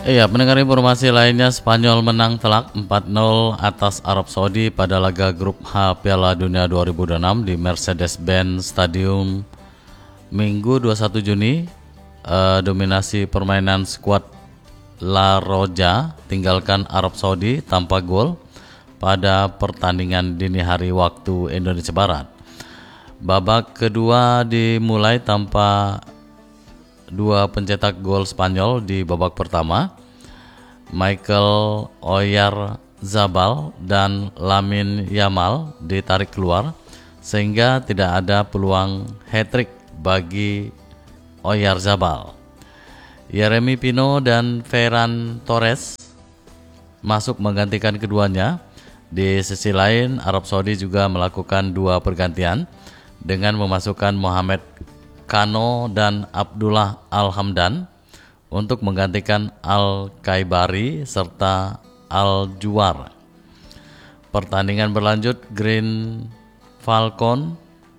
Iya, pendengar informasi lainnya, Spanyol menang telak 4-0 atas Arab Saudi pada laga grup H Piala Dunia 2026 di Mercedes-Benz Stadium Minggu 21 Juni. Dominasi permainan skuad La Roja tinggalkan Arab Saudi tanpa gol pada pertandingan dini hari waktu Indonesia Barat. Babak kedua dimulai tanpa dua pencetak gol Spanyol di babak pertama. Michael Oyarzabal dan Lamine Yamal ditarik keluar sehingga tidak ada peluang hat-trick bagi Oyarzabal. Yeremy Pino dan Ferran Torres masuk menggantikan keduanya. Di sisi lain, Arab Saudi juga melakukan dua pergantian dengan memasukkan Mohamed Kano dan Abdullah Al-Hamdan untuk menggantikan Al-Kaibari serta Al-Juwar. Pertandingan berlanjut, Green Falcon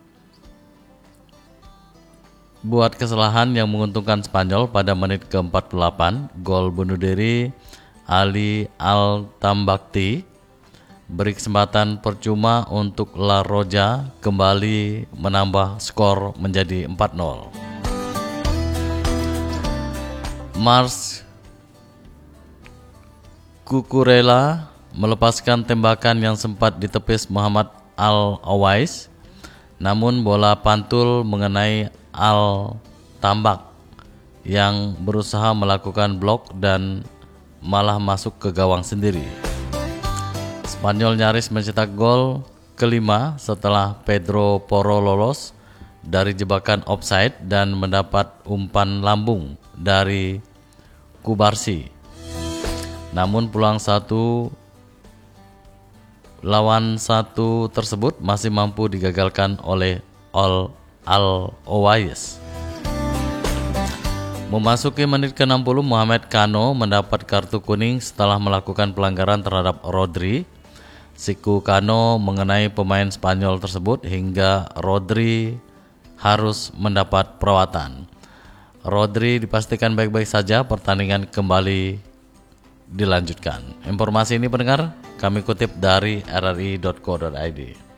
buat kesalahan yang menguntungkan Spanyol pada menit ke-48. Gol bunuh diri Ali Al-Tambakti beri kesempatan percuma untuk La Roja kembali menambah skor menjadi 4-0. Mars Cucurella melepaskan tembakan yang sempat ditepis Muhammad Al-Awais, namun bola pantul mengenai Al-Tambak yang berusaha melakukan blok dan malah masuk ke gawang sendiri. Spanyol nyaris mencetak gol kelima setelah Pedro Porro lolos dari jebakan offside dan mendapat umpan lambung dari Kubarsi. Namun peluang 1 lawan 1 tersebut masih mampu digagalkan oleh Al-Awais. Memasuki menit ke-60, Mohamed Kano mendapat kartu kuning setelah melakukan pelanggaran terhadap Rodri. Siku Kano mengenai pemain Spanyol tersebut hingga Rodri harus mendapat perawatan. Rodri dipastikan baik-baik saja, pertandingan kembali dilanjutkan. Informasi ini pendengar kami kutip dari rri.co.id.